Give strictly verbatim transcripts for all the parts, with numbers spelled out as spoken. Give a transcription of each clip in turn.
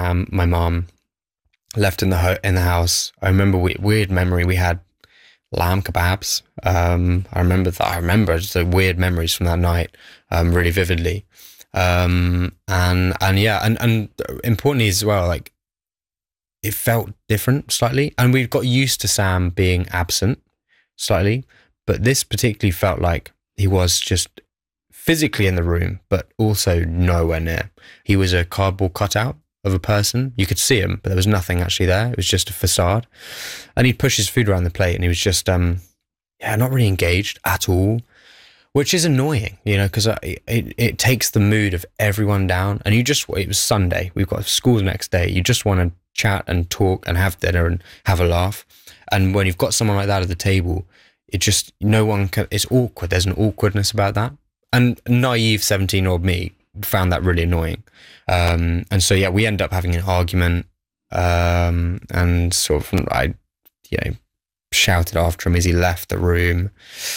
Sam, my mum, left in the ho- in the house. I remember we- weird memory. We had lamb kebabs. Um, I remember that. I remember just the weird memories from that night, um, really vividly. Um, and and yeah, and and importantly as well, like it felt different slightly, and we got used to Sam being absent slightly, but this particularly felt like he was just physically in the room, but also nowhere near. He was a cardboard cutout of a person. You could see him, but there was nothing actually there. It was just a facade. And he'd push his food around the plate, and he was just, um, yeah, not really engaged at all, which is annoying, you know, because it, it, it takes the mood of everyone down. And you just, it was Sunday. We've got school the next day. You just want to chat and talk and have dinner and have a laugh. And when you've got someone like that at the table, it just, no one can, it's awkward. There's an awkwardness about that. And naive seventeen-year-old me found that really annoying. Um, and so, yeah, we end up having an argument, um, and sort of, I, you know, shouted after him as he left the room.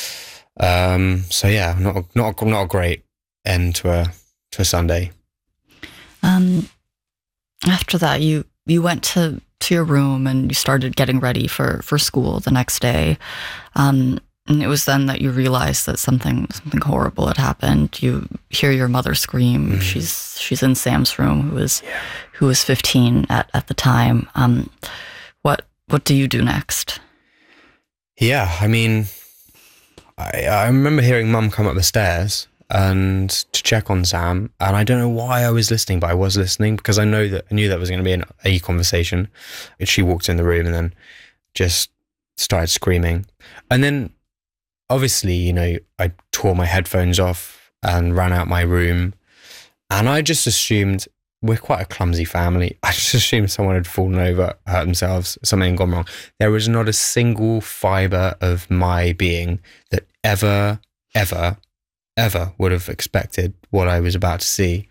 Um, so yeah, not a, not a, not a great end to a to a Sunday. Um, after that, you you went to, to your room and you started getting ready for, for school the next day. Um, and it was then that you realized that something something horrible had happened. You hear your mother scream. Mm. She's she's in Sam's room, who was yeah. who was fifteen at, at the time. Um, what what do you do next? Yeah, I mean, I, I remember hearing Mum come up the stairs and to check on Sam, and I don't know why I was listening, but I was listening because I know that I knew that was going to be an, a conversation. And she walked in the room and then just started screaming, and then obviously, you know, I tore my headphones off and ran out my room, and I just assumed, we're quite a clumsy family, I just assumed someone had fallen over, hurt themselves, something had gone wrong. There was not a single fibre of my being that ever, ever, ever would have expected what I was about to see.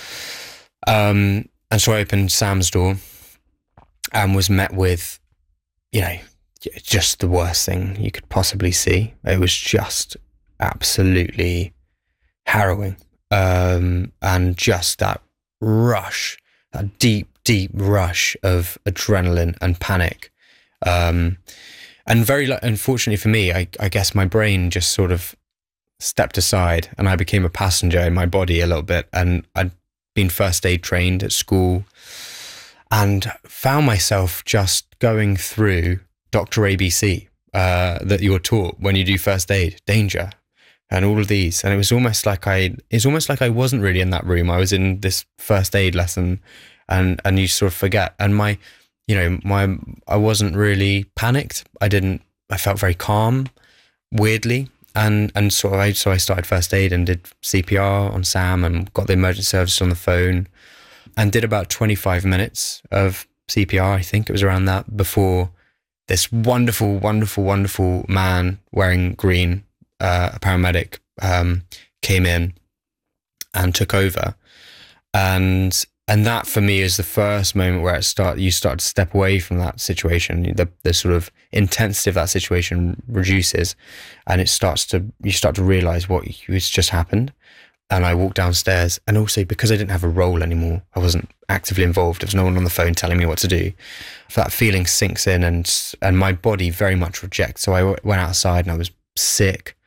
Um, and so I opened Sam's door and was met with, you know, just the worst thing you could possibly see. It was just absolutely harrowing. Um, and just that rush, that deep, deep rush of adrenaline and panic. Um, and very unfortunately for me, I, I guess my brain just sort of stepped aside and I became a passenger in my body a little bit. And I'd been first aid trained at school and found myself just going through Doctor A B C uh, that you're taught when you do first aid, danger, and all of these. And it was almost like I, it's almost like I wasn't really in that room. I was in this first aid lesson, and and you sort of forget. And my, you know, my, I wasn't really panicked. I didn't. I felt very calm, weirdly, and and so I so I started first aid and did C P R on Sam and got the emergency services on the phone, and did about twenty-five minutes of C P R. I think it was around that before this wonderful, wonderful, wonderful man wearing green, uh, a paramedic, um, came in and took over. And and that for me is the first moment where it start you start to step away from that situation. The the sort of intensity of that situation reduces, and it starts to you start to realise what has just happened. And I walked downstairs, and also because I didn't have a role anymore, I wasn't actively involved. There was no one on the phone telling me what to do. That feeling sinks in, and and my body very much rejects. So I w- went outside, and I was sick.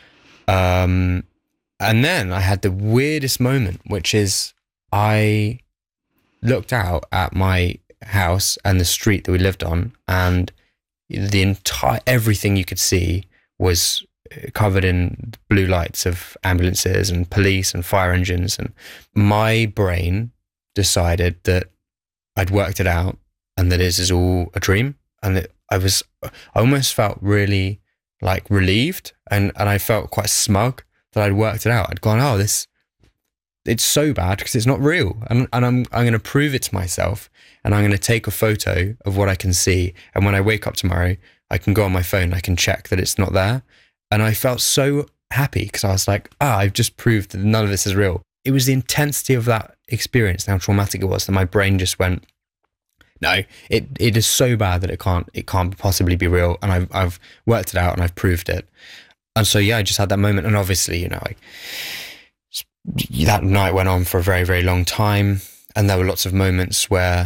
Um, and then I had the weirdest moment, which is I looked out at my house and the street that we lived on, and the entire everything you could see was covered in blue lights of ambulances and police and fire engines. And my brain decided that I'd worked it out and that this is all a dream. And that I was, I almost felt really like relieved, and, and I felt quite smug that I'd worked it out. I'd gone, oh, this, it's so bad because it's not real. And, and I'm, I'm going to prove it to myself, and I'm going to take a photo of what I can see. And when I wake up tomorrow, I can go on my phone, I can check that it's not there. And I felt so happy because I was like, ah, I've just proved that none of this is real. It was the intensity of that experience, how traumatic it was, that my brain just went, no, it it is so bad that it can't it can't possibly be real. And I've I've worked it out and I've proved it. And so yeah, I just had that moment. And obviously, you know, I, that night went on for a very, very long time. And there were lots of moments where